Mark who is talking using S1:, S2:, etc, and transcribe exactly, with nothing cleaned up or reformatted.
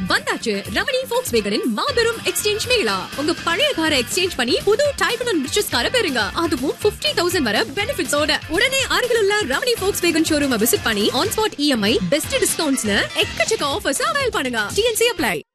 S1: வந்தாச்சு ரமணி Volkswagenன் மாபெரும் எக்ஸ்சேஞ்ச் மேளா. உங்க பழைய காரை எக்ஸ்சேஞ்ச் பண்ணி புது டைப் அண்ட் ரிச்சஸ் காரை பெறுங்க. அதுவும் ஐம்பதாயிரம் வரை பெனிஃபிட்ஸோட. உடனே அருகில் உள்ள ரமணி Volkswagen ஷோரூமை விசிட் பண்ணி ஆன் ஸ்பாட் இஎம்ஐ பெஸ்ட் டிஸ்கவுண்ட்ஸ்னு எக்கச்சக்க ஆஃபர்ஸ் அவைல் பண்ணுங்க. DNC apply.